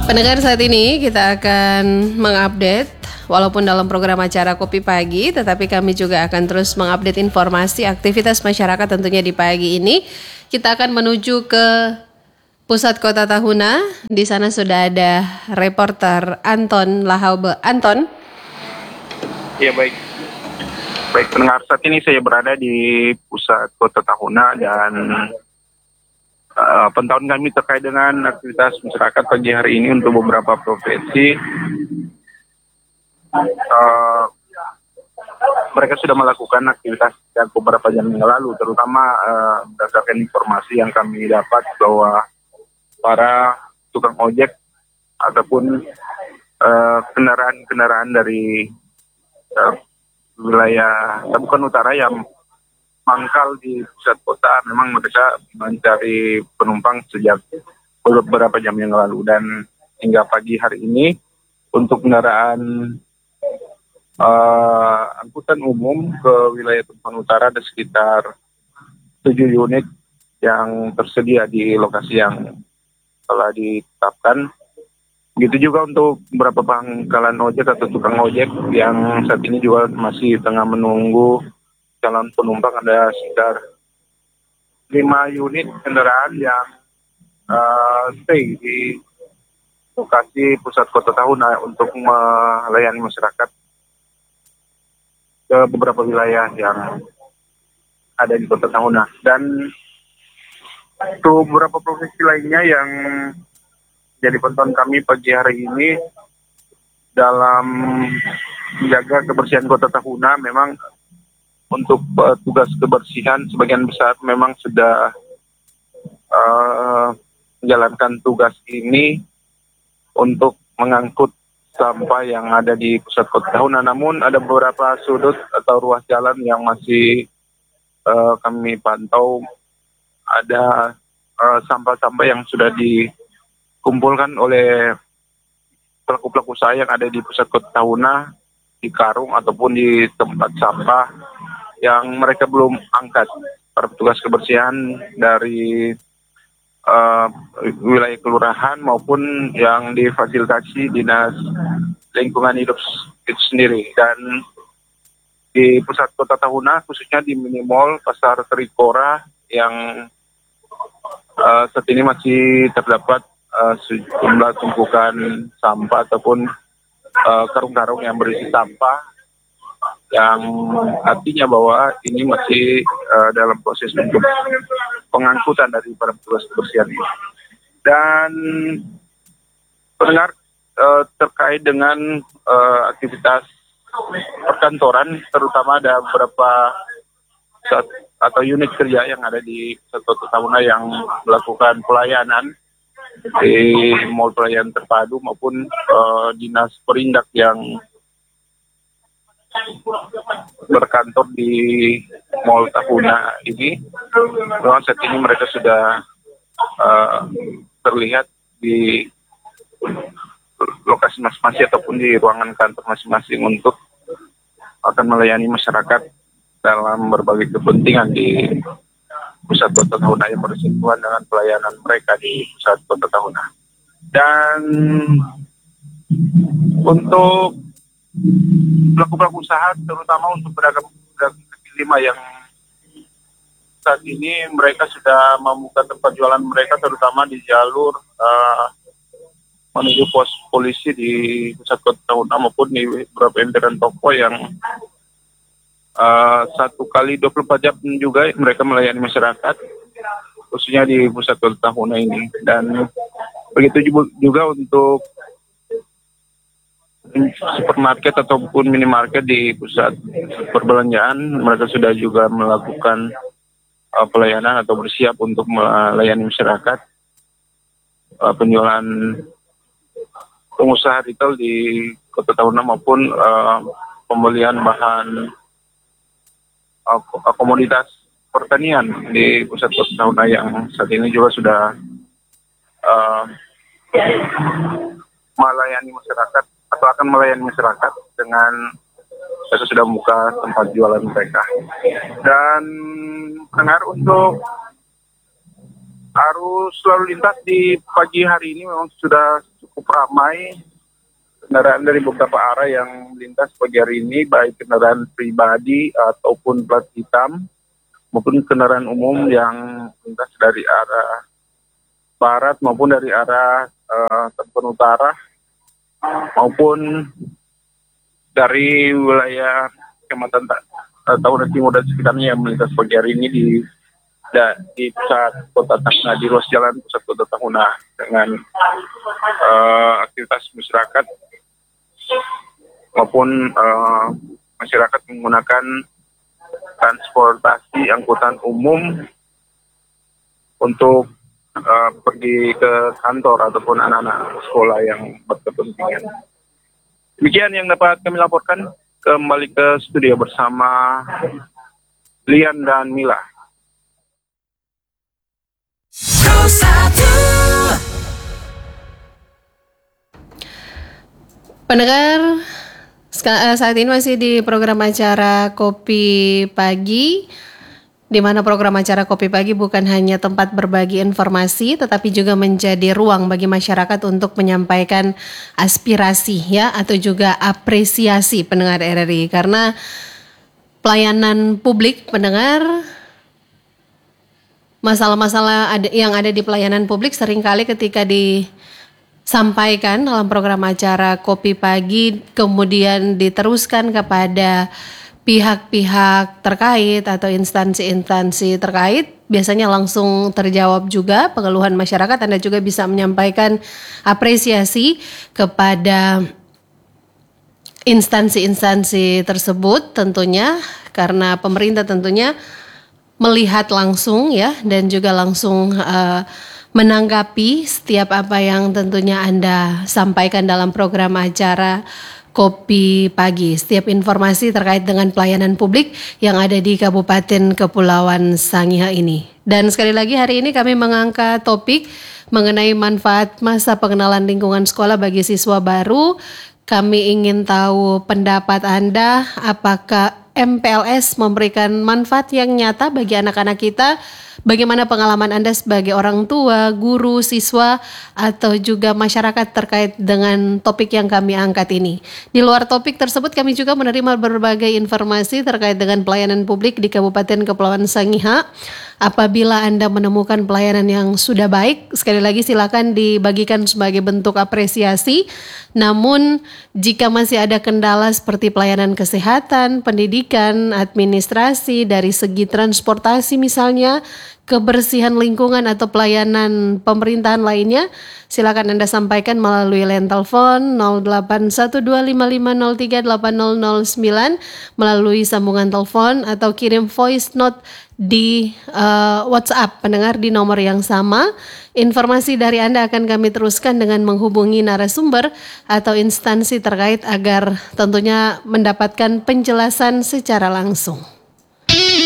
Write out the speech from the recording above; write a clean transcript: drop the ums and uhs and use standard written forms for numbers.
Pendengar, saat ini kita akan mengupdate, walaupun dalam program acara Kopi Pagi, tetapi kami juga akan terus mengupdate informasi aktivitas masyarakat tentunya di pagi ini. Kita akan menuju ke pusat kota Tahuna. Di sana sudah ada reporter Anton Lahaube. Anton. Ya, baik. Baik, pendengar, saat ini saya berada di pusat kota Tahuna dan pantauan kami terkait dengan aktivitas masyarakat pagi hari ini untuk beberapa profesi. Mereka sudah melakukan aktivitas sejak beberapa jam yang lalu, terutama berdasarkan informasi yang kami dapat bahwa para tukang ojek ataupun kendaraan-kendaraan dari wilayah Tabukan Utara yang mangkal di pusat kota, memang mereka mencari penumpang sejak beberapa jam yang lalu, dan hingga pagi hari ini untuk kendaraan angkutan umum ke wilayah Tabukan Utara ada sekitar 7 unit yang tersedia di lokasi yang telah ditetapkan. Begitu juga untuk beberapa pangkalan ojek atau tukang ojek yang saat ini juga masih tengah menunggu calon penumpang. Ada sekitar 5 unit kendaraan yang stay di lokasi pusat kota Tahuna untuk melayani masyarakat ke beberapa wilayah yang ada di kota Tahuna. Dan untuk beberapa profesi lainnya yang jadi pantauan kami pagi hari ini dalam menjaga kebersihan kota Tahuna, memang untuk tugas kebersihan sebagian besar memang sudah menjalankan tugas ini untuk mengangkut sampah yang ada di pusat kota Tahuna. Namun ada beberapa sudut atau ruas jalan yang masih kami pantau ada sampah-sampah yang sudah dikumpulkan oleh pelaku-pelaku usaha yang ada di pusat kota Tahuna, di karung ataupun di tempat sampah yang mereka belum angkat. Para petugas kebersihan dari wilayah kelurahan maupun yang difasilitasi dinas lingkungan hidup itu sendiri. Dan di pusat kota Tahuna, khususnya di mini mall Pasar Trikora, yang saat ini masih terdapat sejumlah tumpukan sampah ataupun karung-karung yang berisi sampah, yang artinya bahwa ini masih dalam proses untuk pengangkutan dari para petugas kebersihan ini. Dan pendengar, terkait dengan aktivitas perkantoran, terutama ada beberapa atau unit kerja yang ada di Kota Tahuna yang melakukan pelayanan di mall pelayanan terpadu maupun dinas perindak yang berkantor di Mall Tahuna ini. Memang saat ini mereka sudah terlihat di lokasi masing-masing ataupun di ruangan kantor masing-masing untuk akan melayani masyarakat dalam berbagai kepentingan di pusat kota Tahuna yang bersentuhan dengan pelayanan mereka di pusat kota Tahuna. Dan untuk pelaku-pelaku usaha, terutama untuk pedagang kaki lima yang saat ini mereka sudah membuka tempat jualan mereka, terutama di jalur menuju pos polisi di pusat kota Tahuna maupun di beberapa emperan toko yang 1 kali 24 jam juga mereka melayani masyarakat, khususnya di pusat kota Tahuna ini. Dan begitu juga untuk supermarket ataupun minimarket di pusat perbelanjaan, mereka sudah juga melakukan pelayanan atau bersiap untuk melayani masyarakat. Penjualan pengusaha retail di kota Tahuna maupun pembelian bahan komoditas pertanian di pusat kota Tahuna yang saat ini juga sudah melayani masyarakat atau akan melayani masyarakat dengan mereka sudah membuka tempat jualan mereka. Dan dengar untuk arus lalu lintas di pagi hari ini memang sudah cukup cukup ramai kendaraan dari beberapa arah yang melintas pagi hari ini, baik kendaraan pribadi ataupun plat hitam maupun kendaraan umum yang melintas dari arah barat maupun dari arah Tebon Utara maupun dari wilayah Kecamatan Tahuna Timur dan sekitarnya yang melintas pagi hari ini di pusat kota Tahuna, di ruas jalan pusat kota Tahuna, dengan aktivitas masyarakat maupun masyarakat menggunakan transportasi angkutan umum untuk pergi ke kantor ataupun anak-anak sekolah yang berkepentingan. Demikian yang dapat kami laporkan. Kembali ke studio bersama Lian dan Mila. Pendengar, saat ini masih di program acara Kopi Pagi, di mana program acara Kopi Pagi bukan hanya tempat berbagi informasi, tetapi juga menjadi ruang bagi masyarakat untuk menyampaikan aspirasi ya, atau juga apresiasi pendengar RRI. Karena pelayanan publik, pendengar, masalah-masalah yang ada di pelayanan publik seringkali ketika disampaikan dalam program acara Kopi Pagi kemudian diteruskan kepada pihak-pihak terkait atau instansi-instansi terkait, biasanya langsung terjawab juga pengeluhan masyarakat. Anda juga bisa menyampaikan apresiasi kepada instansi-instansi tersebut tentunya, karena pemerintah tentunya melihat langsung ya, dan juga langsung menanggapi setiap apa yang tentunya Anda sampaikan dalam program acara Kopi Pagi. Setiap informasi terkait dengan pelayanan publik yang ada di Kabupaten Kepulauan Sangihe ini. Dan sekali lagi hari ini kami mengangkat topik mengenai manfaat masa pengenalan lingkungan sekolah bagi siswa baru. Kami ingin tahu pendapat Anda, apakah MPLS memberikan manfaat yang nyata bagi anak-anak kita? Bagaimana pengalaman Anda sebagai orang tua, guru, siswa, atau juga masyarakat terkait dengan topik yang kami angkat ini? Di luar topik tersebut, kami juga menerima berbagai informasi terkait dengan pelayanan publik di Kabupaten Kepulauan Sangihe. Apabila Anda menemukan pelayanan yang sudah baik, sekali lagi silakan dibagikan sebagai bentuk apresiasi. Namun, jika masih ada kendala seperti pelayanan kesehatan, pendidikan, administrasi, dari segi transportasi misalnya, kebersihan lingkungan atau pelayanan pemerintahan lainnya, silakan Anda sampaikan melalui line telepon 081255038009, melalui sambungan telepon, atau kirim voice note di WhatsApp pendengar di nomor yang sama. Informasi dari Anda akan kami teruskan dengan menghubungi narasumber atau instansi terkait agar tentunya mendapatkan penjelasan secara langsung.